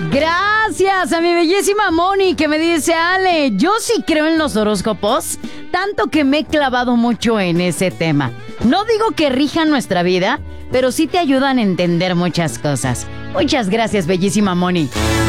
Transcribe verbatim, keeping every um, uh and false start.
Gracias a mi bellísima Moni que me dice, Ale, yo sí creo en los horóscopos, tanto que me he clavado mucho en ese tema. No digo que rijan nuestra vida, pero sí te ayudan a entender muchas cosas. Muchas gracias, bellísima Moni.